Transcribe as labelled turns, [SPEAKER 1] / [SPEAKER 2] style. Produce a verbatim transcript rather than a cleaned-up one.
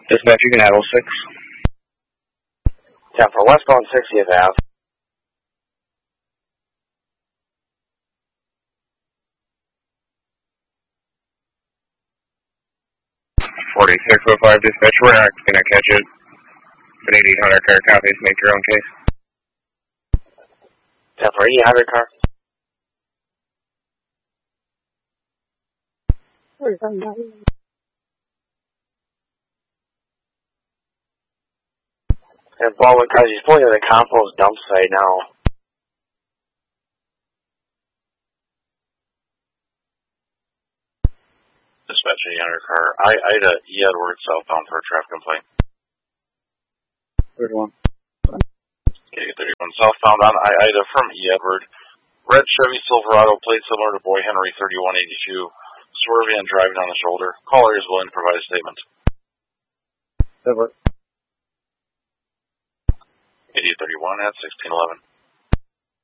[SPEAKER 1] Dispatch, you can handle six.
[SPEAKER 2] ten for westbound sixtieth Ave.
[SPEAKER 1] forty-six oh five dispatch, we're not going to catch it. An eighty-eight hundred car copies, make your own case.
[SPEAKER 2] ten for eighty-eight hundred car. And Baldwin cars, he's pulling to the compost dump site now.
[SPEAKER 3] Dispatch eighty hundred car. I Ida E Edwards southbound for a traffic complaint.
[SPEAKER 1] thirty-one.
[SPEAKER 3] Okay, thirty-one southbound on I Ida from E Edward. Red Chevy Silverado, plate similar to Boy Henry thirty-one eighty-two. Swerving and driving on the shoulder. Caller is willing to provide a statement.
[SPEAKER 1] Edward.
[SPEAKER 3] eighty thirty-one at sixteen eleven.